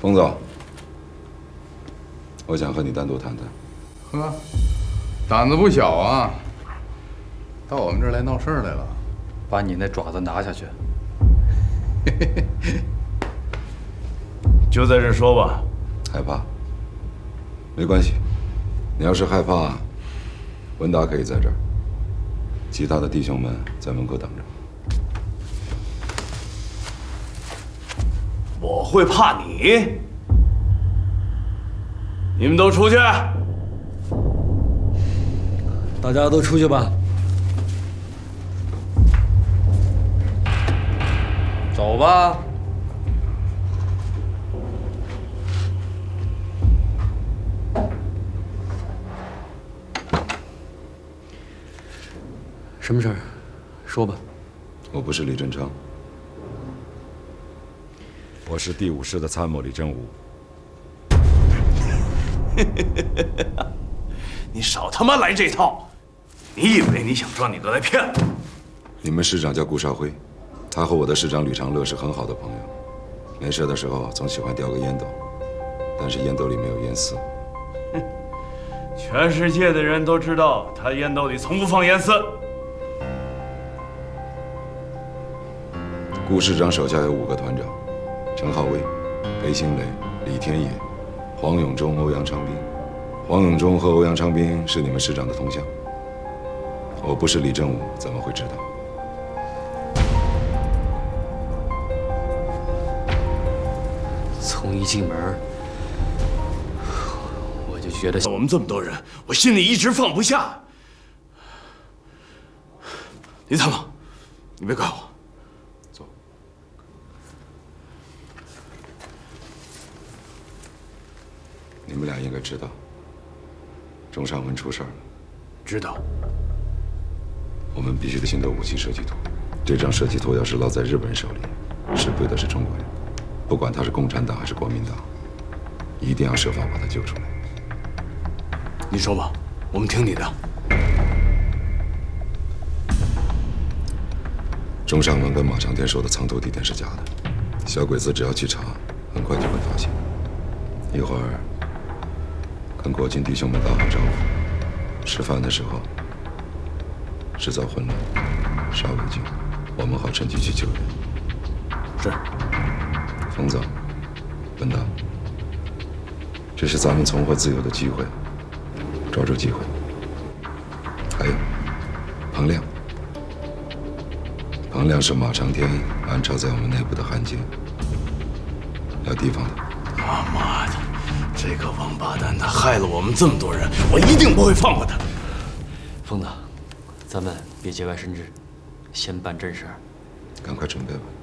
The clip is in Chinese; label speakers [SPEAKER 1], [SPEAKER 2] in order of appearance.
[SPEAKER 1] 冯总，我想和你单独谈谈。
[SPEAKER 2] 呵，胆子不小啊，到我们这儿来闹事儿来了。
[SPEAKER 3] 把你那爪子拿下去。
[SPEAKER 4] 就在这说吧。
[SPEAKER 1] 害怕？没关系，你要是害怕，文达可以在这儿，其他的弟兄们在门口等着。
[SPEAKER 4] 我会怕你？你们都出去！
[SPEAKER 3] 大家都出去吧。走吧。什么事儿？说吧。
[SPEAKER 1] 我不是李振昌，我是第5师的参谋李振武。
[SPEAKER 4] 你少他妈来这套！你以为你想赚你哥来骗我？
[SPEAKER 1] 你们师长叫顾少辉，他和我的师长吕长乐是很好的朋友。没事的时候总喜欢叼个烟斗，但是烟斗里没有烟丝。
[SPEAKER 4] 全世界的人都知道，他烟斗里从不放烟丝。
[SPEAKER 1] 顾师长手下有5个团长：陈浩威、裴兴磊、李天野、黄永忠、欧阳昌斌。黄永忠和欧阳昌斌是你们师长的同乡。我不是李振武，怎么会知道？
[SPEAKER 3] 从一进门，我就觉得
[SPEAKER 4] 我们这么多人，我心里一直放不下。李参谋，你别怪我。走。
[SPEAKER 1] 你们俩应该知道，钟尚文出事儿了。
[SPEAKER 4] 知道。
[SPEAKER 1] 我们必须得寻得武器设计图。这张设计图要是落在日本人手里，吃亏的是中国人。不管他是共产党还是国民党，一定要设法把他救出来。
[SPEAKER 4] 你说吧，我们听你的。
[SPEAKER 1] 钟尚文跟马长天说的藏头地点是假的，小鬼子只要去查，很快就会发现。一会儿跟国军弟兄们打好招呼，吃饭的时候制造混乱，杀伪军，我们好趁机去救人。
[SPEAKER 4] 是。
[SPEAKER 1] 冯总，文达，这是咱们重获自由的机会，抓住机会。还有，彭亮，彭亮是马长天安插在我们内部的汉奸，要提防他。
[SPEAKER 4] 他妈的，这个王八蛋，他害了我们这么多人，我一定不会放过他。
[SPEAKER 3] 疯子，咱们别节外生枝，先办正事儿。
[SPEAKER 1] 赶快准备吧。